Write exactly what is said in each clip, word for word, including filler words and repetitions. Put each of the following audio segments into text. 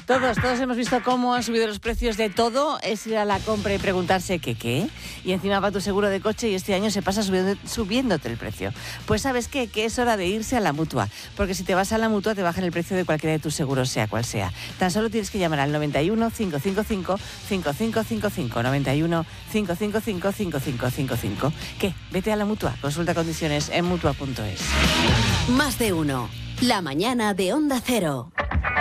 Todos, todos hemos visto cómo han subido los precios de todo. Es ir a la compra y preguntarse qué, qué. Y encima va tu seguro de coche y este año se pasa subiendo, subiéndote el precio. Pues ¿sabes qué? Que es hora de irse a la Mutua. Porque si te vas a la Mutua te bajan el precio de cualquiera de tus seguros, sea cual sea. Tan solo tienes que llamar al noventa y uno, cinco cinco cinco, cinco cinco cinco cinco. noventa y uno, cinco cinco cinco, cinco cinco cinco cinco. ¿Qué? Vete a la Mutua. Consulta condiciones en mutua punto es. Más de uno. La mañana de Onda Cero.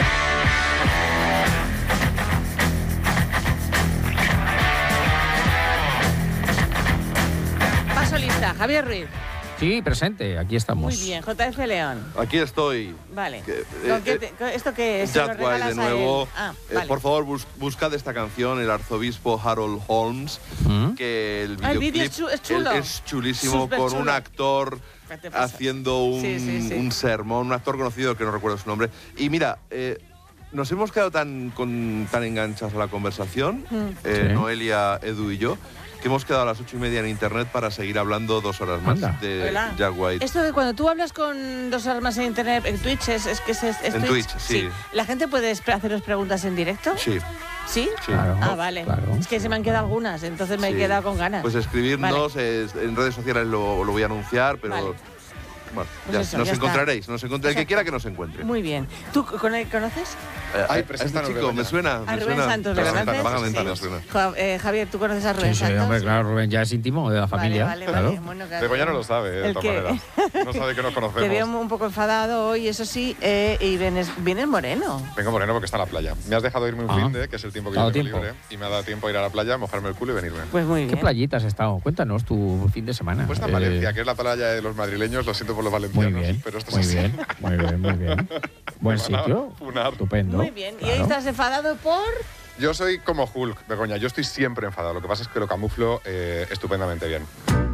Paso lista. Javier Ruiz. Sí, presente, aquí estamos. Muy bien. J F León. Aquí estoy. Vale. Que, ¿Con eh, qué te- con ¿Esto qué es? ¿Se lo Jack White regalas de a él? nuevo. Ah, Eh, vale. por favor, bus- buscad esta canción, el arzobispo Harold Holmes, ¿Mm? que el Ah, el videoclip vídeo es chu- es chulo. él es chulísimo, Súper con chulo. un actor ¿Qué te pasa? haciendo un, Sí, sí, sí. un sermón, un actor conocido que no recuerdo su nombre. Y mira, eh, nos hemos quedado tan, con, tan enganchados a la conversación, Mm. eh, Sí. Noelia, Edu y yo, que hemos quedado a las ocho y media en internet para seguir hablando dos horas más Anda. de Hola. Jack White. Esto de cuando tú hablas con dos armas en internet, en Twitch, es, es que es, es En Twitch, sí. ¿La gente puede esp- haceros preguntas en directo? Sí, ¿Sí? sí. Claro. Ah, vale. Claro, es que se me han quedado algunas, entonces me he Sí. quedado con ganas. Pues escribirnos, eh, en redes sociales lo, lo voy a anunciar, pero Vale. bueno, Pues ya, eso, nos ya está. encontraréis. Nos encontré, el que Exacto. quiera que nos encuentre. Muy bien. ¿Tú con él conoces? Eh, Ay, a- a preséntanos, este chico, me Begoña. suena. A me Rubén suena. Santos, ¿lo Vagamente, conoces? vagamente Sí. me suena. Jo- eh, Javier, ¿tú conoces a Rubén Sí, sí, Santos? hombre, claro, Rubén ya es íntimo de la familia. Vale, vale, claro. vale. Bueno, claro. Begoña no lo sabe, eh, de El todas que- maneras. No sabe que nos Te veo conocemos. un poco enfadado hoy, eso sí, eh, y vienes, vienes moreno. Vengo moreno porque está en la playa. Me has dejado irme un Ah. fin de, que es el tiempo que ¿Te ha yo dado tengo tiempo? libre, y me ha dado tiempo a ir a la playa, mojarme el culo y venirme. Pues muy ¿Qué bien. playita has estado? Cuéntanos tu fin de semana. Pues está en Eh, Valencia, que es la playa de los madrileños, lo siento por los Muy valencianos, bien, pero esto muy es así. bien, muy bien, muy bien. Buen Me van a sitio, funar. estupendo. Muy bien. ¿Y ahí claro. estás enfadado por...? Yo soy como Hulk, Begoña, yo estoy siempre enfadado, lo que pasa es que lo camuflo eh, estupendamente bien.